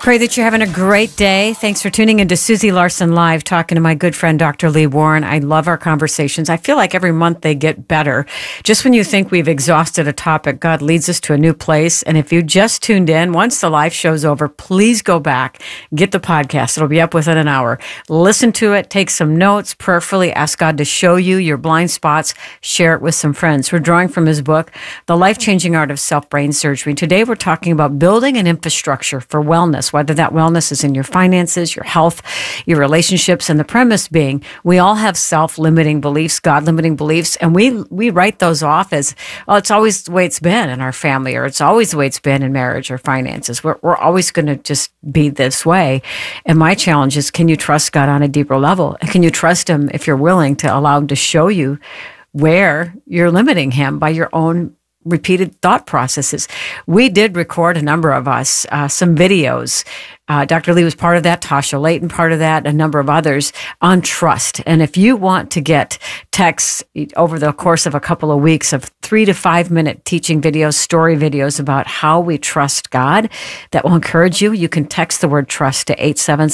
Pray that you're having a great day. Thanks for tuning into Susie Larson Live, talking to my good friend, Dr. Lee Warren. I love our conversations. I feel like every month they get better. Just when you think we've exhausted a topic, God leads us to a new place. And if you just tuned in, once the live show's over, please go back, get the podcast. It'll be up within an hour. Listen to it, take some notes, prayerfully ask God to show you your blind spots, share it with some friends. We're drawing from his book, The Life-Changing Art of Self-Brain Surgery. Today we're talking about building an infrastructure for wellness, whether that wellness is in your finances, your health, your relationships, and the premise being we all have self-limiting beliefs, God-limiting beliefs, and we write those off as, well, it's always the way it's been in our family, or it's always the way it's been in marriage or finances. We're always going to just be this way. And my challenge is, can you trust God on a deeper level? And can you trust him if you're willing to allow him to show you where you're limiting him by your own repeated thought processes? We did record, a number of us, some videos. Dr. Lee was part of that, Tasha Layton part of that, a number of others on trust. And if you want to get texts over the course of a couple of weeks of 3 to 5 minute teaching videos, story videos about how we trust God that will encourage you, you can text the word trust to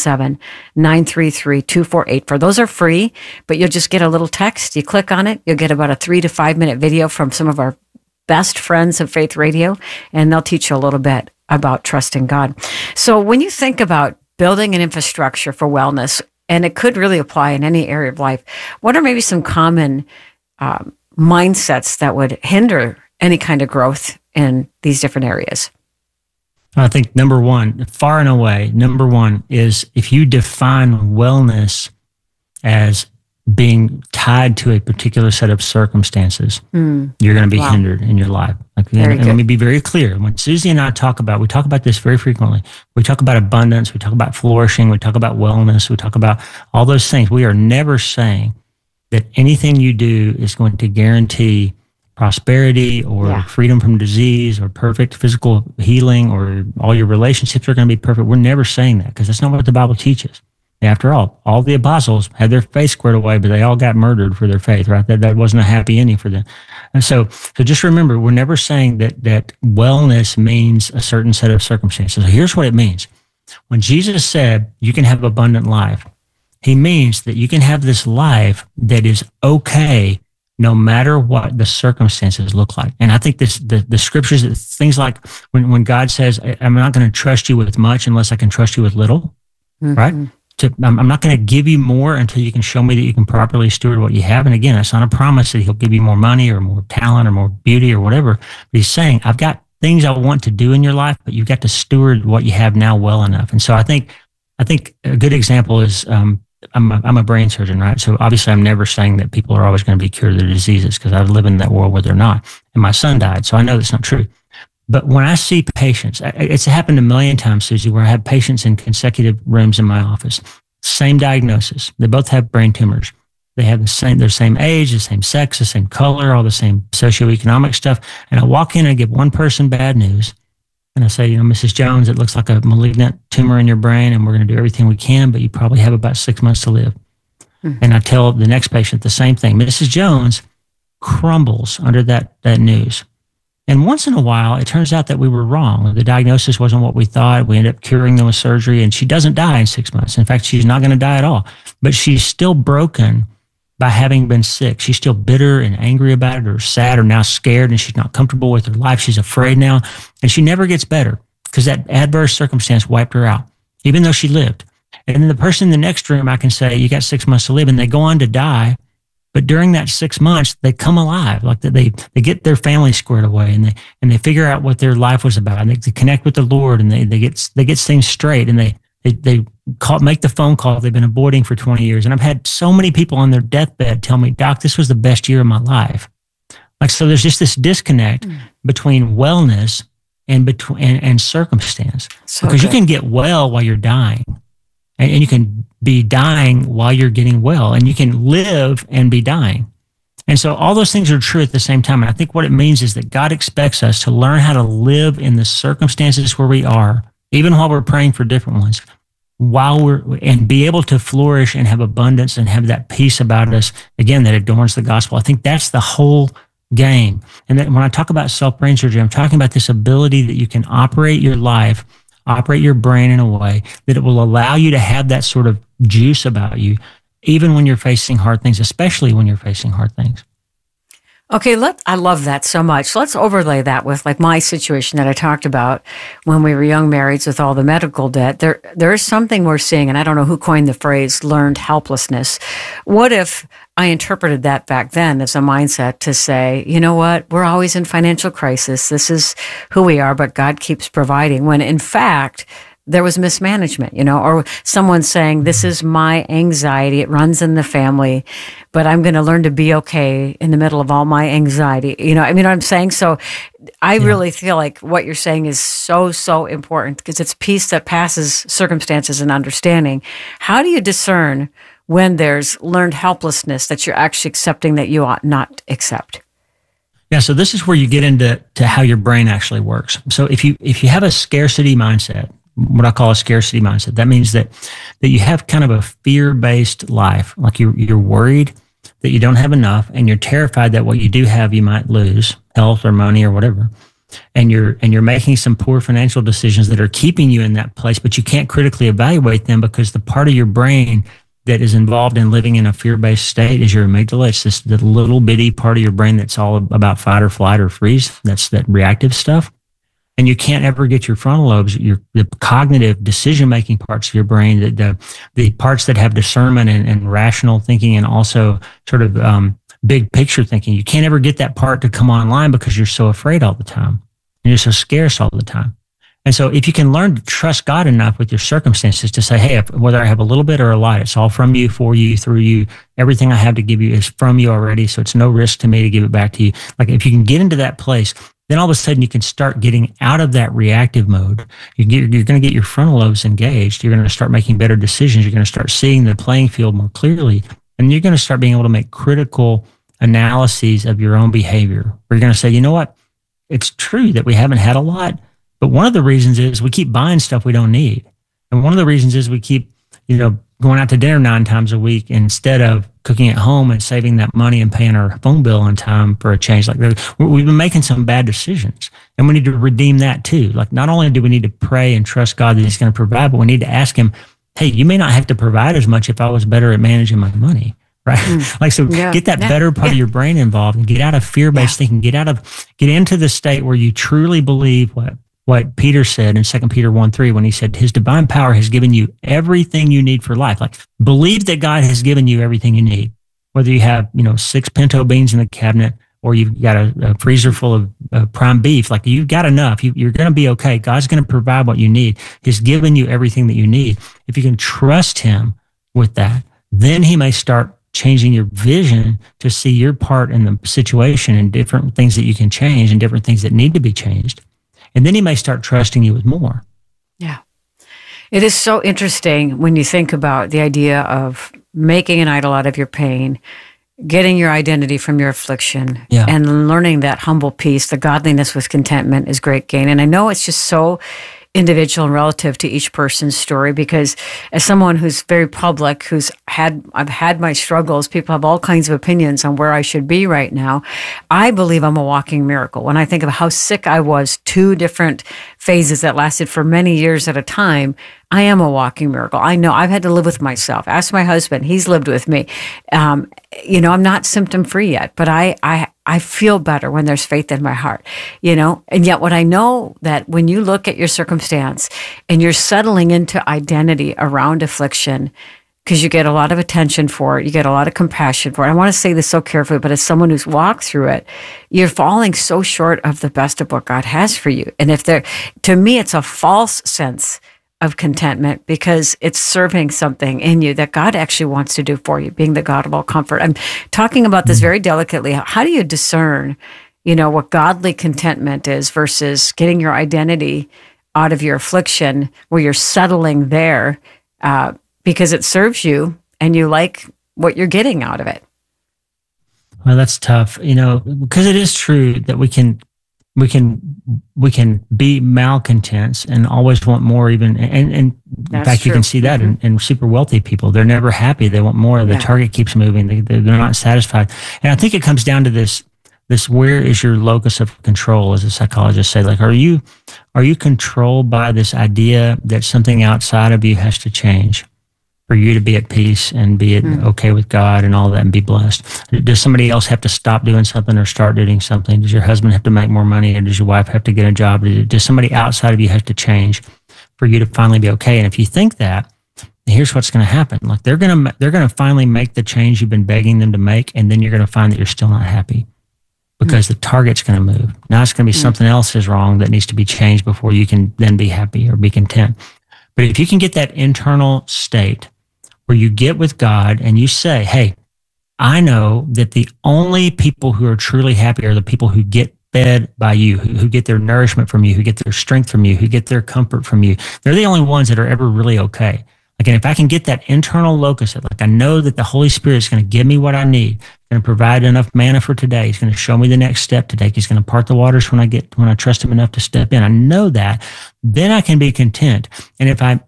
877-933-2484. Those are free, but you'll just get a little text. You click on it, you'll get about a 3 to 5 minute video from some of our best friends of Faith Radio, and they'll teach you a little bit about trusting God. So when you think about building an infrastructure for wellness, and it could really apply in any area of life, what are maybe some common mindsets that would hinder any kind of growth in these different areas? I think number one, far and away, number one is if you define wellness as being tied to a particular set of circumstances, you're going to be hindered in your life. And let me be very clear. When Susie and I we talk about this very frequently. We talk about abundance. We talk about flourishing. We talk about wellness. We talk about all those things. We are never saying that anything you do is going to guarantee prosperity or freedom from disease or perfect physical healing or all your relationships are going to be perfect. We're never saying that because that's not what the Bible teaches. After all the apostles had their faith squared away, but they all got murdered for their faith, right? That wasn't a happy ending for them. And so just remember, we're never saying that wellness means a certain set of circumstances. So here's what it means. When Jesus said you can have abundant life, he means that you can have this life that is okay no matter what the circumstances look like. And I think the scriptures, things like when God says, I'm not going to trust you with much unless I can trust you with little, right? I'm not going to give you more until you can show me that you can properly steward what you have. And again, it's not a promise that he'll give you more money or more talent or more beauty or whatever. But he's saying, I've got things I want to do in your life, but you've got to steward what you have now well enough. And so I think a good example is I'm a brain surgeon, right? So obviously I'm never saying that people are always going to be cured of their diseases because I live in that world where they're not. And my son died, so I know that's not true. But when I see patients, it's happened a million times, Susie, where I have patients in consecutive rooms in my office. Same diagnosis. They both have brain tumors. They have their same age, the same sex, the same color, all the same socioeconomic stuff. And I walk in and I give one person bad news. And I say, Mrs. Jones, it looks like a malignant tumor in your brain, and we're going to do everything we can, but you probably have about 6 months to live. And I tell the next patient the same thing. Mrs. Jones crumbles under that news. And once in a while, it turns out that we were wrong. The diagnosis wasn't what we thought. We ended up curing them with surgery, and she doesn't die in 6 months. In fact, she's not going to die at all. But she's still broken by having been sick. She's still bitter and angry about it, or sad, or now scared, and she's not comfortable with her life. She's afraid now, and she never gets better because that adverse circumstance wiped her out, even though she lived. And then the person in the next room, I can say, you got 6 months to live, and they go on to die. But during that 6 months, they come alive, like they get their family squared away, and they figure out what their life was about, and they connect with the Lord, and they get things straight, and they make the phone call they've been avoiding for 20 years. And I've had so many people on their deathbed tell me, Doc, this was the best year of my life. So there's just this disconnect between wellness and circumstance, because you can get well while you're dying. And you can be dying while you're getting well, and you can live and be dying. And so all those things are true at the same time. And I think what it means is that God expects us to learn how to live in the circumstances where we are, even while we're praying for different ones, and be able to flourish and have abundance and have that peace about us, again, that adorns the gospel. I think that's the whole game. And then when I talk about self-brain surgery, I'm talking about this ability that you can operate your life operate your brain in a way that it will allow you to have that sort of juice about you, even when you're facing hard things, especially when you're facing hard things. Okay, I love that so much. Let's overlay that with like my situation that I talked about when we were young marrieds with all the medical debt. There is something we're seeing, and I don't know who coined the phrase learned helplessness. What if I interpreted that back then as a mindset to say, you know what, we're always in financial crisis. This is who we are, but God keeps providing, when in fact, there was mismanagement, or someone saying, this is my anxiety. It runs in the family, but I'm going to learn to be okay in the middle of all my anxiety. I mean what I'm saying? So I really feel like what you're saying is so, so important, because it's peace that passes circumstances and understanding. How do you discern when there's learned helplessness that you're actually accepting that you ought not accept? Yeah, so this is where you get into how your brain actually works. So if you have a scarcity mindset, what I call a scarcity mindset, that means that you have kind of a fear-based life. Like you're worried that you don't have enough, and you're terrified that what you do have you might lose, health or money or whatever. And you're making some poor financial decisions that are keeping you in that place, but you can't critically evaluate them because the part of your brain that is involved in living in a fear-based state is your amygdala. It's the little bitty part of your brain that's all about fight or flight or freeze. That's that reactive stuff. And you can't ever get your frontal lobes, the cognitive decision-making parts of your brain, the parts that have discernment and rational thinking, and also sort of big picture thinking. You can't ever get that part to come online because you're so afraid all the time. And you're so scarce all the time. And so if you can learn to trust God enough with your circumstances to say, hey, whether I have a little bit or a lot, it's all from you, for you, through you. Everything I have to give you is from you already, so it's no risk to me to give it back to you. Like if you can get into that place, then all of a sudden you can start getting out of that reactive mode. You're going to get your frontal lobes engaged. You're going to start making better decisions. You're going to start seeing the playing field more clearly. And you're going to start being able to make critical analyses of your own behavior. Where you're going to say, you know what? It's true that we haven't had a lot, but one of the reasons is we keep buying stuff we don't need. And one of the reasons is we keep, going out to dinner 9 times a week instead of cooking at home and saving that money and paying our phone bill on time for a change. Like we've been making some bad decisions, and we need to redeem that too. Like not only do we need to pray and trust God that He's going to provide, but we need to ask Him, hey, you may not have to provide as much if I was better at managing my money. Right. Get that better part of your brain involved and get out of fear-based thinking, get into the state where you truly believe what Peter said in 2 Peter 1:3 when he said, His divine power has given you everything you need for life. Like believe that God has given you everything you need, whether you have, 6 pinto beans in the cabinet or you've got a freezer full of prime beef. Like you've got enough. You're going to be okay. God's going to provide what you need. He's given you everything that you need. If you can trust Him with that, then He may start changing your vision to see your part in the situation and different things that you can change and different things that need to be changed. And then He may start trusting you with more. Yeah. It is so interesting when you think about the idea of making an idol out of your pain, getting your identity from your affliction, and learning that humble peace, the godliness with contentment is great gain. And I know it's just so individual and relative to each person's story, because as someone who's very public, I've had my struggles, people have all kinds of opinions on where I should be right now. I believe I'm a walking miracle. When I think of how sick I was, 2 different phases that lasted for many years at a time, I am a walking miracle. I know I've had to live with myself. Ask my husband. He's lived with me. I'm not symptom free yet, but I feel better when there's faith in my heart, and yet what I know that when you look at your circumstance and you're settling into identity around affliction, because you get a lot of attention for it, you get a lot of compassion for it. I want to say this so carefully, but as someone who's walked through it, you're falling so short of the best of what God has for you. And to me, it's a false sense of contentment because it's serving something in you that God actually wants to do for you, being the God of all comfort. I'm talking about this very delicately. How do you discern, what godly contentment is versus getting your identity out of your affliction where you're settling there because it serves you and you like what you're getting out of it? Well, that's tough, because it is true that we can be malcontents and always want more, even, and in fact, true. You can see that in super wealthy people. They're never happy. They want more. The target keeps moving. They're not satisfied. And I think it comes down to this where is your locus of control, as the psychologists say? Like, are you controlled by this idea that something outside of you has to change for you to be at peace and be okay with God and all that and be blessed? Does somebody else have to stop doing something or start doing something? Does your husband have to make more money, or does your wife have to get a job? Does somebody outside of you have to change for you to finally be okay? And if you think that, here's what's going to happen. Like, they're going to finally make the change you've been begging them to make, and then you're going to find that you're still not happy because the target's going to move. Now it's going to be something else is wrong that needs to be changed before you can then be happy or be content. But if you can get that internal state where you get with God and you say, hey, I know that the only people who are truly happy are the people who get fed by you, who get their nourishment from you, who get their strength from you, who get their comfort from you. They're the only ones that are ever really okay. Again, if I can get that internal locus, like I know that the Holy Spirit is going to give me what I need, going to provide enough manna for today. He's going to show me the next step to take. He's going to part the waters when I trust him enough to step in. I know that. Then I can be content. And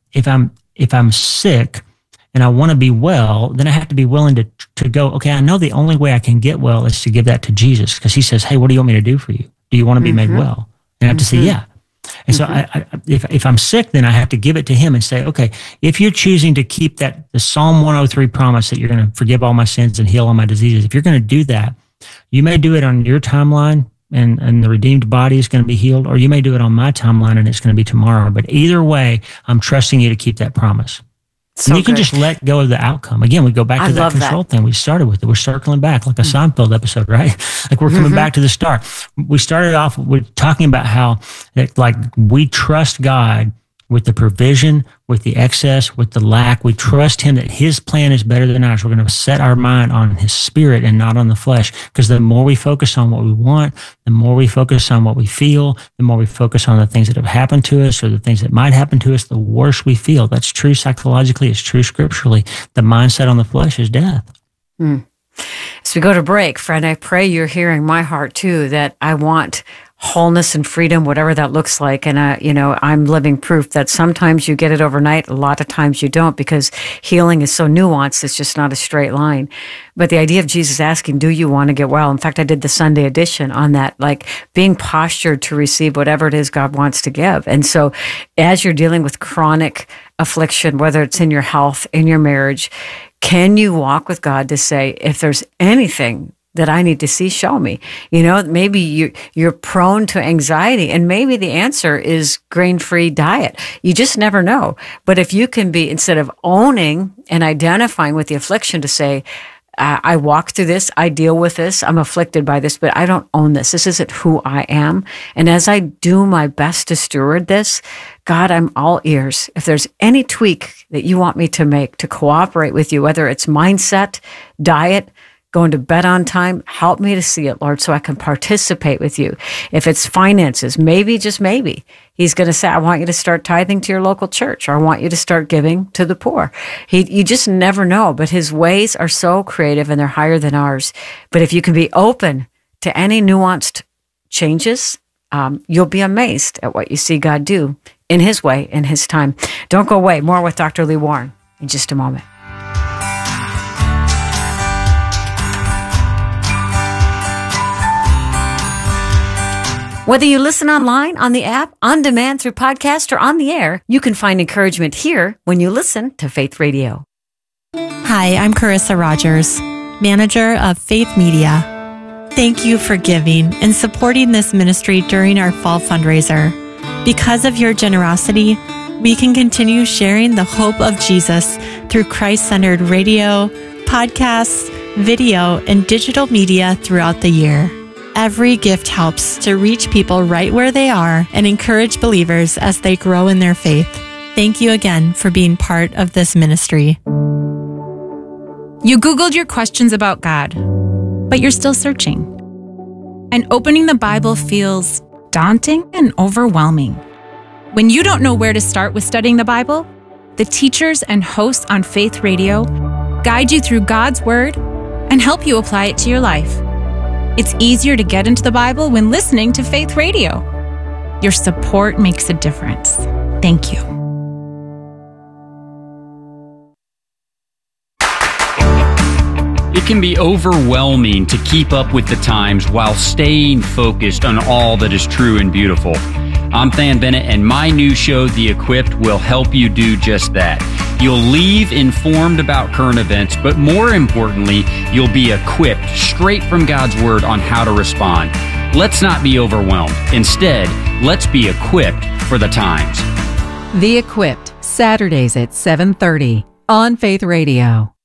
if I'm sick and I want to be well, then I have to be willing to go, okay, I know the only way I can get well is to give that to Jesus, because he says, hey, what do you want me to do for you? Do you want to be made well? And I have to say, yeah. And so if I'm sick, then I have to give it to him and say, okay, if you're choosing to keep the Psalm 103 promise that you're going to forgive all my sins and heal all my diseases, if you're going to do that, you may do it on your timeline and the redeemed body is going to be healed, or you may do it on my timeline and it's going to be tomorrow. But either way, I'm trusting you to keep that promise. So and you can just let go of the outcome. Again, we go back to that control thing we started with. We're circling back like a Seinfeld episode, right? Like we're coming back to the start. We started off with talking about how like we trust God with the provision, with the excess, with the lack. We trust him that his plan is better than ours. We're going to set our mind on his spirit and not on the flesh, because the more we focus on what we want, the more we focus on what we feel, the more we focus on the things that have happened to us or the things that might happen to us, the worse we feel. That's true psychologically. It's true scripturally. The mindset on the flesh is death. As we go to break, friend, I pray you're hearing my heart too, that I want wholeness and freedom, whatever that looks like. And, I'm living proof that sometimes you get it overnight. A lot of times you don't, because healing is so nuanced. It's just not a straight line. But the idea of Jesus asking, do you want to get well? In fact, I did the Sunday edition on that, like being postured to receive whatever it is God wants to give. And so as you're dealing with chronic affliction, whether it's in your health, in your marriage, can you walk with God to say, if there's anything that I need to see, show me? Maybe you're prone to anxiety, and maybe the answer is grain-free diet. You just never know. But if you can be, instead of owning and identifying with the affliction, to say, I walk through this, I deal with this, I'm afflicted by this, but I don't own this. This isn't who I am. And as I do my best to steward this, God, I'm all ears. If there's any tweak that you want me to make to cooperate with you, whether it's mindset, diet, going to bed on time, help me to see it, Lord, so I can participate with you. If it's finances, maybe, just maybe, he's going to say, I want you to start tithing to your local church, or I want you to start giving to the poor. You just never know, but his ways are so creative and they're higher than ours. But if you can be open to any nuanced changes, you'll be amazed at what you see God do in his way, in his time. Don't go away. More with Dr. Lee Warren in just a moment. Whether you listen online, on the app, on demand through podcast, or on the air, you can find encouragement here when you listen to Faith Radio. Hi, I'm Carissa Rogers, manager of Faith Media. Thank you for giving and supporting this ministry during our fall fundraiser. Because of your generosity, we can continue sharing the hope of Jesus through Christ-centered radio, podcasts, video, and digital media throughout the year. Every gift helps to reach people right where they are and encourage believers as they grow in their faith. Thank you again for being part of this ministry. You Googled your questions about God, but you're still searching. And opening the Bible feels daunting and overwhelming. When you don't know where to start with studying the Bible, the teachers and hosts on Faith Radio guide you through God's Word and help you apply it to your life. It's easier to get into the Bible when listening to Faith Radio. Your support makes a difference. Thank you. You can be overwhelming to keep up with the times while staying focused on all that is true and beautiful. I'm Than Bennett, and my new show, The Equipped, will help you do just that. You'll leave informed about current events, but more importantly, you'll be equipped straight from God's Word on how to respond. Let's not be overwhelmed. Instead, let's be equipped for the times. The Equipped, Saturdays at 7:30 on Faith Radio.